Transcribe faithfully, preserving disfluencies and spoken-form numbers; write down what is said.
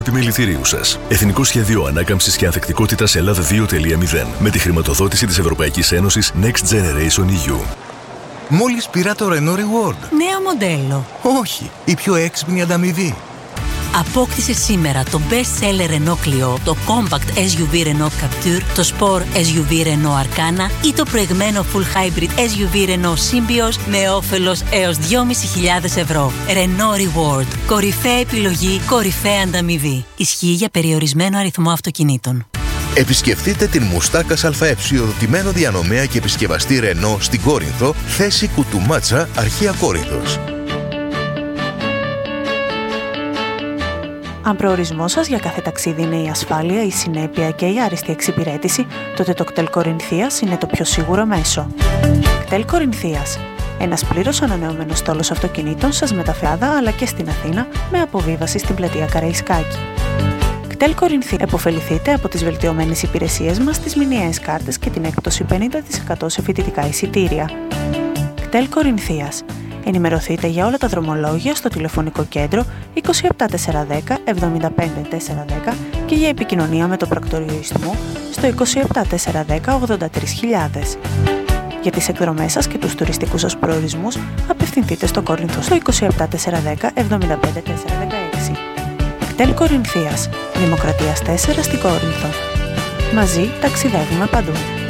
Επιμελητηρίου σας. Εθνικό Σχέδιο Ανάκαμψης και Ανθεκτικότητας Ελλάδα δύο τελεία μηδέν. Με τη χρηματοδότηση της Ευρωπαϊκής Ένωσης Next Generation ι γιου. Μόλις πήρα το Renault Reward. Νέο μοντέλο. Όχι, η πιο έξυπνη ανταμοιβή. Απόκτησε σήμερα το best seller Renault Clio, το compact ες γιου βι Renault Captur, το sport ες γιου βι Renault Arcana ή το προηγμένο full hybrid ες γιου βι Renault Symbioz με όφελος έως δυόμισι χιλιάδες ευρώ. Renault Reward. Κορυφαία επιλογή, κορυφαία ανταμοιβή. Ισχύει για περιορισμένο αριθμό αυτοκινήτων. Επισκεφτείτε την Μουστάκας ΑΕ, οδοτημένο διανομέα και επισκευαστή Renault στην Κόρινθο, θέση Κουτουμάτσα, Αρχαία Κόρινθος. Αν προορισμός σας για κάθε ταξίδι είναι η ασφάλεια, η συνέπεια και η άριστη εξυπηρέτηση, τότε το κτέλ Κορινθίας είναι το πιο σίγουρο μέσο. κτέλ Κορινθίας. Ένας πλήρως ανανεωμένος στόλος αυτοκινήτων σας μεταφέρει αλλά και στην Αθήνα με αποβίβαση στην πλατεία Καραϊσκάκη. κτέλ Κορινθίας. Εποφεληθείτε από τις βελτιωμένες υπηρεσίες μας, τις μηνιαίες κάρτες και την έκπτωση πενήντα τοις εκατό σε φοιτητικά εισιτήρια. κτέλ Κορινθίας. Ενημερωθείτε για όλα τα δρομολόγια στο τηλεφωνικό κέντρο είκοσι επτά τετρακόσια δέκα εβδομήντα πέντε τετρακόσια δέκα και για επικοινωνία με το πρακτορείο Ιστμού στο είκοσι επτά τετρακόσια δέκα ογδόντα τρεις χιλιάδες. Για τις εκδρομές σας και τους τουριστικούς σας προορισμούς απευθυνθείτε στο Κόρινθο στο είκοσι επτά τετρακόσια δέκα εβδομήντα πέντε τετρακόσια δεκαέξι. κτέλ Κορινθίας. Δημοκρατίας τέσσερα στην Κόρινθο. Μαζί ταξιδεύουμε παντού.